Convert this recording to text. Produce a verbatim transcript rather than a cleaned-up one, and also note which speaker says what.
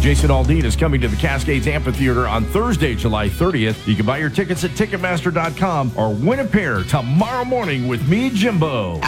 Speaker 1: Jason Aldean is coming to the Cascades Amphitheater on Thursday, July thirtieth. You can buy your tickets at Ticketmaster dot com or win a pair tomorrow morning with me, Jimbo.